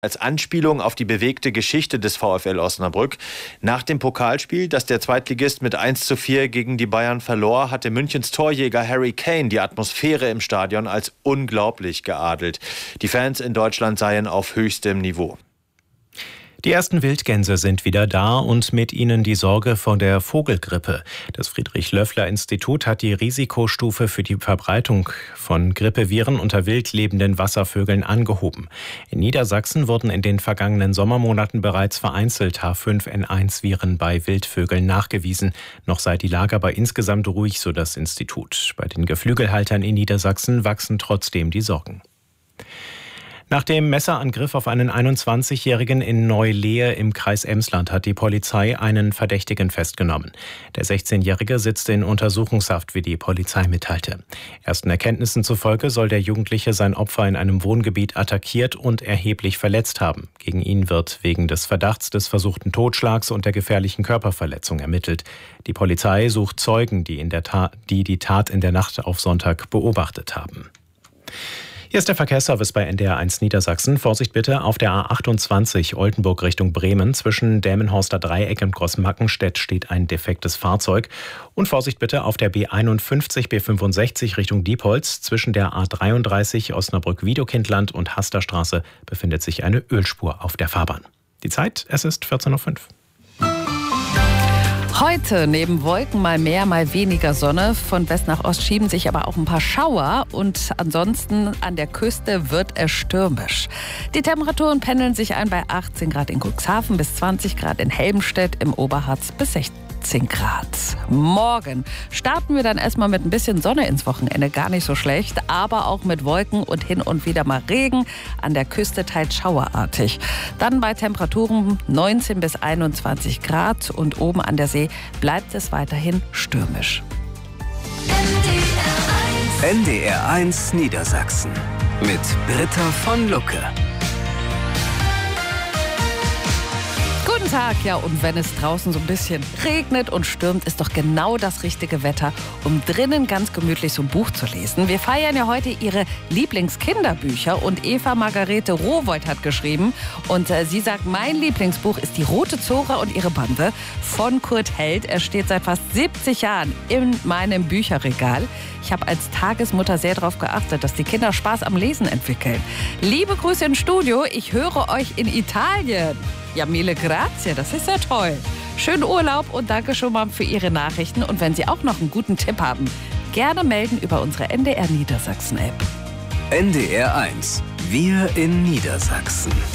als Anspielung auf die bewegte Geschichte des VfL Osnabrück. Nach dem Pokalspiel, das der Zweitligist mit 1:4 gegen die Bayern verlor, hatte Münchens Torjäger Harry Kane die Atmosphäre im Stadion als unglaublich geadelt. Die Fans in Deutschland seien auf höchstem Niveau. Die ersten Wildgänse sind wieder da und mit ihnen die Sorge vor der Vogelgrippe. Das Friedrich-Löffler-Institut hat die Risikostufe für die Verbreitung von Grippeviren unter wild lebenden Wasservögeln angehoben. In Niedersachsen wurden in den vergangenen Sommermonaten bereits vereinzelt H5N1-Viren bei Wildvögeln nachgewiesen. Noch sei die Lage aber insgesamt ruhig, so das Institut. Bei den Geflügelhaltern in Niedersachsen wachsen trotzdem die Sorgen. Nach dem Messerangriff auf einen 21-Jährigen in Neu-Lehe im Kreis Emsland hat die Polizei einen Verdächtigen festgenommen. Der 16-Jährige sitzt in Untersuchungshaft, wie die Polizei mitteilte. Ersten Erkenntnissen zufolge soll der Jugendliche sein Opfer in einem Wohngebiet attackiert und erheblich verletzt haben. Gegen ihn wird wegen des Verdachts des versuchten Totschlags und der gefährlichen Körperverletzung ermittelt. Die Polizei sucht Zeugen, die die Tat in der Nacht auf Sonntag beobachtet haben. Hier ist der Verkehrsservice bei NDR 1 Niedersachsen. Vorsicht bitte auf der A28 Oldenburg Richtung Bremen. Zwischen Delmenhorster Dreieck und Großmackenstedt steht ein defektes Fahrzeug. Und Vorsicht bitte auf der B51, B65 Richtung Diepholz. Zwischen der A33 Osnabrück-Wiedokindland und Hasterstraße befindet sich eine Ölspur auf der Fahrbahn. Die Zeit, es ist 14:05 Uhr. Heute neben Wolken mal mehr, mal weniger Sonne. Von West nach Ost schieben sich aber auch ein paar Schauer. Und ansonsten an der Küste wird es stürmisch. Die Temperaturen pendeln sich ein bei 18 Grad in Cuxhaven bis 20 Grad in Helmstedt, im Oberharz bis 16 Grad. Morgen starten wir dann erstmal mit ein bisschen Sonne ins Wochenende. Gar nicht so schlecht, aber auch mit Wolken und hin und wieder mal Regen. An der Küste teils schauerartig. Dann bei Temperaturen 19 bis 21 Grad und oben an der See bleibt es weiterhin stürmisch. NDR 1 Niedersachsen mit Britta von Lucke. Guten Tag, ja, und wenn es draußen so ein bisschen regnet und stürmt, ist doch genau das richtige Wetter, um drinnen ganz gemütlich so ein Buch zu lesen. Wir feiern ja heute ihre Lieblingskinderbücher und Eva Margarete Rowohlt hat geschrieben und sie sagt, mein Lieblingsbuch ist Die Rote Zora und ihre Bande von Kurt Held. Er steht seit fast 70 Jahren in meinem Bücherregal. Ich habe als Tagesmutter sehr darauf geachtet, dass die Kinder Spaß am Lesen entwickeln. Liebe Grüße ins Studio, ich höre euch in Italien. Ja, mille grazie, das ist ja toll. Schönen Urlaub und danke schon mal für Ihre Nachrichten. Und wenn Sie auch noch einen guten Tipp haben, gerne melden über unsere NDR Niedersachsen-App. NDR 1, wir in Niedersachsen.